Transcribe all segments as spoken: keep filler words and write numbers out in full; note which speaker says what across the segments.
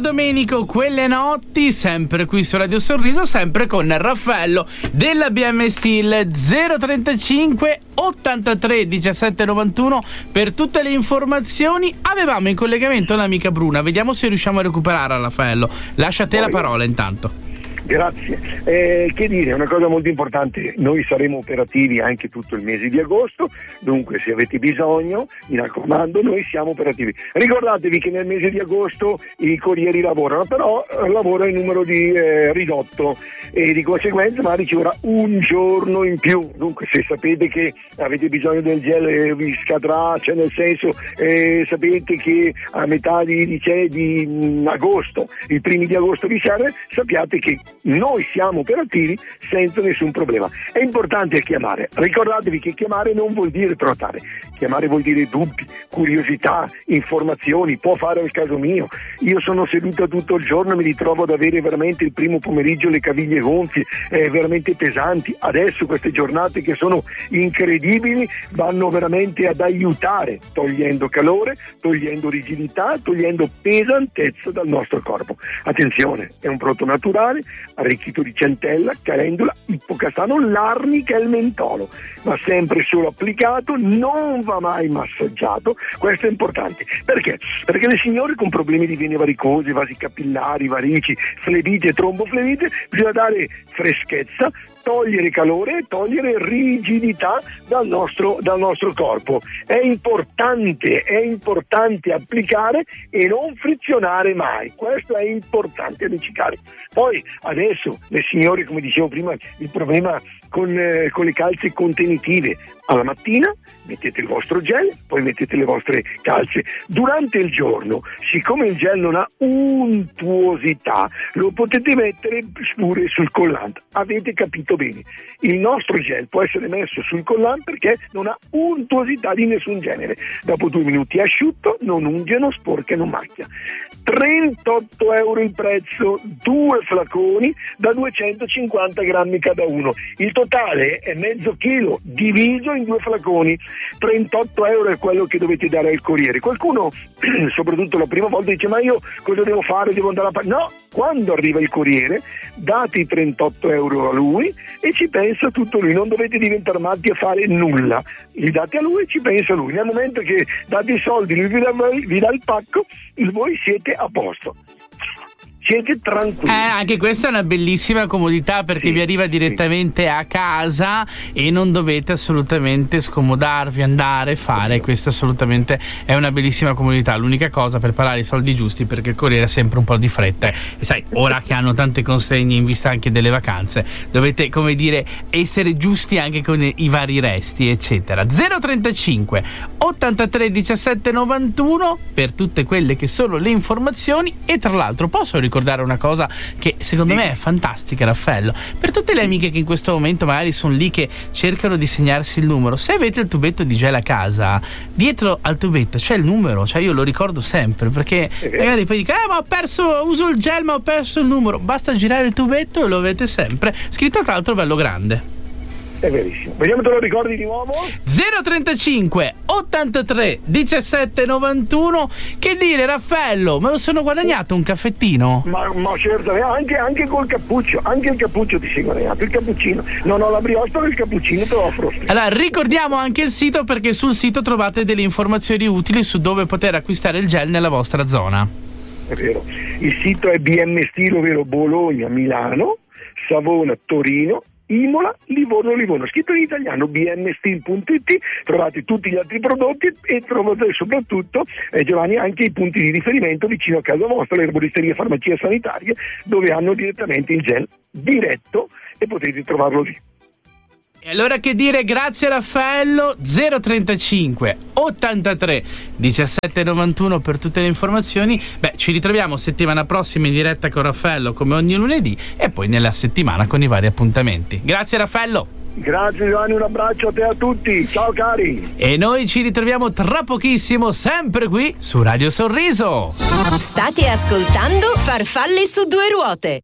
Speaker 1: Domenico, quelle notti, sempre qui su Radio Sorriso, sempre con Raffaello della B M Steel. Zero trentacinque ottantatré diciassette novantuno per tutte le informazioni. Avevamo in collegamento l'amica Bruna, vediamo se riusciamo a recuperare Raffaello. Lascia a te la parola intanto.
Speaker 2: Grazie. Eh, che dire, una cosa molto importante, noi saremo operativi anche tutto il mese di agosto, dunque se avete bisogno, mi raccomando, noi siamo operativi. Ricordatevi che nel mese di agosto i corrieri lavorano, però eh, lavora in numero di eh, ridotto e di conseguenza magari ci vorrà un giorno in più, dunque se sapete che avete bisogno del gel eh, vi scadrà, cioè nel senso eh, sapete che a metà di, di, di mh, agosto, i primi di agosto vi serve, sappiate che noi siamo operativi senza nessun problema. È importante chiamare, ricordatevi che chiamare non vuol dire prenotare, chiamare vuol dire dubbi, curiosità, informazioni, può fare il caso mio, io sono seduta tutto il giorno e mi ritrovo ad avere veramente il primo pomeriggio le caviglie gonfie, eh, veramente pesanti, adesso queste giornate che sono incredibili vanno veramente ad aiutare, togliendo calore, togliendo rigidità, togliendo pesantezza dal nostro corpo. Attenzione, è un prodotto naturale, arricchito di centella, calendula, ippocastano, l'arnica e il mentolo, ma sempre solo applicato, non va mai massaggiato. Questo è importante. Perché? Perché le signore con problemi di vene varicose, vasi capillari, varici, flebite, tromboflebite, bisogna dare freschezza, togliere calore e togliere rigidità dal nostro, dal nostro corpo. È importante, è importante applicare e non frizionare mai. Questo è importante, amici cari. Poi adesso le signore, come dicevo prima, il problema con, eh, con le calze contenitive. Alla mattina mettete il vostro gel, poi mettete le vostre calze. Durante il giorno, siccome il gel non ha untuosità, lo potete mettere pure sul collante. Avete capito bene? Il nostro gel può essere messo sul collante perché non ha untuosità di nessun genere. Dopo due minuti è asciutto, non unghia, non sporca, non macchia. trentotto euro il prezzo, due flaconi da duecentocinquanta grammi cada uno. Il totale è mezzo chilo diviso in due flaconi. trentotto euro è quello che dovete dare al corriere. Qualcuno, soprattutto la prima volta, dice: ma io cosa devo fare? Devo andare a pagare? No, quando arriva il corriere date i trentotto euro a lui e ci pensa tutto lui, non dovete diventare matti a fare nulla, li date a lui e ci pensa lui. Nel momento che date i soldi, lui vi dà, vi dà il pacco, voi siete a posto, siete tranquilli.
Speaker 1: Eh, anche questa è una bellissima comodità perché
Speaker 2: sì,
Speaker 1: vi arriva direttamente sì. a casa e non dovete assolutamente scomodarvi, andare, fare. Questa assolutamente è una bellissima comodità. L'unica cosa, per pagare i soldi giusti, perché il corriere ha sempre un po' di fretta e sai, ora che hanno tante consegne in vista anche delle vacanze, dovete, come dire, essere giusti anche con i vari resti, eccetera. Zero trentacinque ottantatré diciassette novantuno per tutte quelle che sono le informazioni. E tra l'altro posso ricordare ricordare una cosa che secondo me è fantastica, Raffaello, per tutte le amiche che in questo momento magari sono lì che cercano di segnarsi il numero. Se avete il tubetto di gel a casa, dietro al tubetto c'è il numero, cioè io lo ricordo sempre, perché magari poi dico eh ma ho perso, uso il gel ma ho perso il numero, basta girare il tubetto e lo avete sempre scritto, tra l'altro bello grande.
Speaker 2: È verissimo. Vediamo, te lo ricordi di nuovo?
Speaker 1: zero trentacinque ottantatré diciassette novantuno. Che dire, Raffaello, me lo sono guadagnato un caffettino?
Speaker 2: Ma, ma certo, anche, anche col cappuccio, anche il cappuccio ti sei guadagnato, il cappuccino. Non ho la brioche, ma il cappuccino te lo offro.
Speaker 1: Allora, ricordiamo anche il sito, perché sul sito trovate delle informazioni utili su dove poter acquistare il gel nella vostra zona.
Speaker 2: È vero. Il sito è B M Steel, ovvero Bologna, Milano, Savona, Torino, Imola, Livorno, Livorno, scritto in italiano, b m steel punto i t. Trovate tutti gli altri prodotti e trovate soprattutto, eh, Giovanni, anche i punti di riferimento vicino a casa vostra, le erboristerie e farmacie sanitarie, dove hanno direttamente il gel diretto e potete trovarlo lì.
Speaker 1: E allora che dire, grazie Raffaello. Zero trentacinque ottantatré diciassette novantuno per tutte le informazioni. Beh, ci ritroviamo settimana prossima in diretta con Raffaello come ogni lunedì e poi nella settimana con i vari appuntamenti. Grazie Raffaello.
Speaker 2: Grazie Giovanni, un abbraccio a te e a tutti, ciao cari.
Speaker 1: E noi ci ritroviamo tra pochissimo sempre qui su Radio Sorriso.
Speaker 3: State ascoltando Farfalle su due ruote.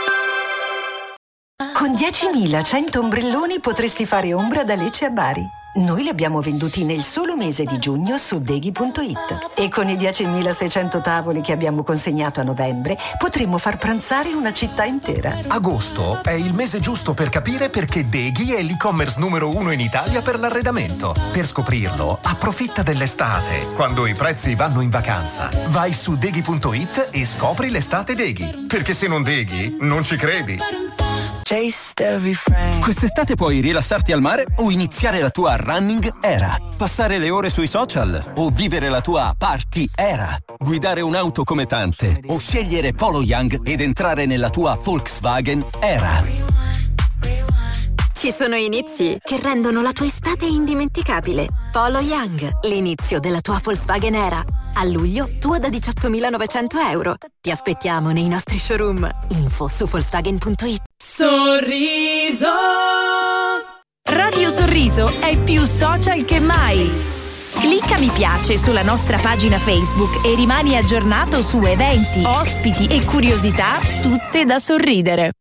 Speaker 4: Con diecimilacento ombrelloni potresti fare ombra da Lecce a Bari. Noi li abbiamo venduti nel solo mese di giugno su Deghi punto it e con i diecimilaseicento tavoli che abbiamo consegnato a novembre potremmo far pranzare una città intera.
Speaker 5: Agosto è il mese giusto per capire perché Deghi è l'e-commerce numero uno in Italia per l'arredamento. Per scoprirlo, approfitta dell'estate, quando i prezzi vanno in vacanza. Vai su Deghi punto it e scopri l'estate Deghi. Perché se non Deghi, non ci credi.
Speaker 6: Quest'estate puoi rilassarti al mare o iniziare la tua running era. Passare le ore sui social o vivere la tua party era. Guidare un'auto come tante o scegliere Polo Young ed entrare nella tua Volkswagen era.
Speaker 3: Ci sono inizi che rendono la tua estate indimenticabile. Polo Young, l'inizio della tua Volkswagen era. A luglio, tua da diciottomilanovecento euro. Ti aspettiamo nei nostri showroom. Info su Volkswagen punto it.
Speaker 7: Sorriso. Radio Sorriso è più social che mai. Clicca mi piace sulla nostra pagina Facebook e rimani aggiornato su eventi, ospiti e curiosità, tutte da sorridere.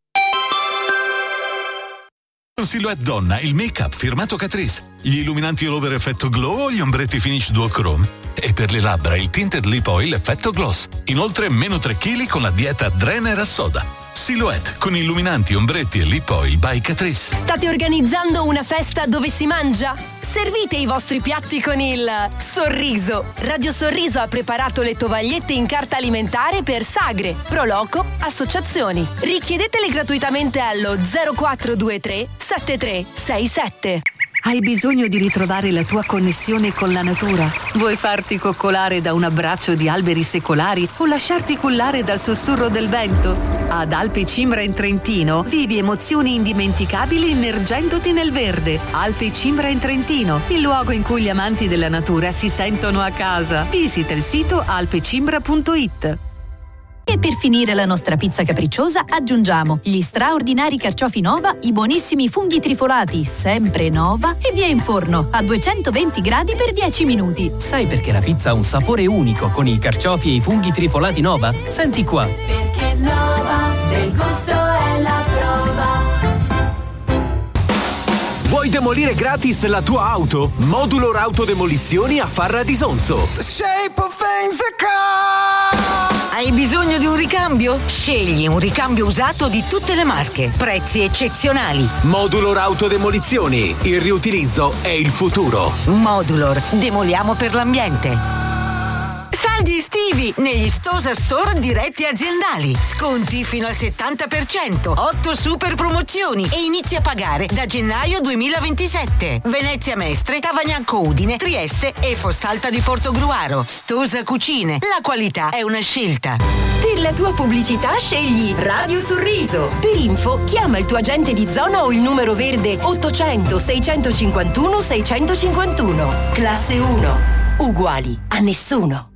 Speaker 8: Silhouette donna, il make-up firmato Catrice, gli illuminanti all over effetto glow o gli ombretti finish dual chrome. E per le labbra il tinted lip oil effetto gloss. Inoltre meno tre chili con la dieta Drener a soda. Silhouette con illuminanti, ombretti e lip oil by Catrice.
Speaker 9: State organizzando una festa dove si mangia? Servite i vostri piatti con il Sorriso. Radio Sorriso ha preparato le tovagliette in carta alimentare per sagre, proloco, associazioni. Richiedetele gratuitamente allo zero quattro due tre sette tre sei sette.
Speaker 10: Hai bisogno di ritrovare la tua connessione con la natura? Vuoi farti coccolare da un abbraccio di alberi secolari o lasciarti cullare dal sussurro del vento? Ad Alpe Cimbra in Trentino vivi emozioni indimenticabili immergendoti nel verde. Alpe Cimbra in Trentino, il luogo in cui gli amanti della natura si sentono a casa. Visita il sito alpecimbra punto it.
Speaker 11: E per finire la nostra pizza capricciosa aggiungiamo gli straordinari carciofi Nova, i buonissimi funghi trifolati sempre Nova e via in forno a duecentoventi gradi per dieci minuti.
Speaker 12: Sai perché la pizza ha un sapore unico con i carciofi e i funghi trifolati Nova? Senti qua.
Speaker 13: Perché Nova del gusto è la prova.
Speaker 14: Vuoi demolire gratis la tua auto? Modulor Autodemolizioni a Farra di Sonzo.
Speaker 15: Hai bisogno di un ricambio? Scegli un ricambio usato di tutte le marche. Prezzi eccezionali.
Speaker 14: Modulor Autodemolizioni. Il riutilizzo è il futuro.
Speaker 15: Modulor. Demoliamo per l'ambiente. Saldi estivi negli Stosa Store diretti aziendali. Sconti fino al settanta per cento. otto super promozioni e inizi a pagare da gennaio duemilaventisette. Venezia Mestre, Tavagnacco Udine, Trieste e Fossalta di Portogruaro. Stosa Cucine. La qualità è una scelta.
Speaker 3: Per la tua pubblicità scegli Radio Sorriso. Per info chiama il tuo agente di zona o il numero verde ottocento seicentocinquantuno seicentocinquantuno. Classe uno. Uguali a nessuno.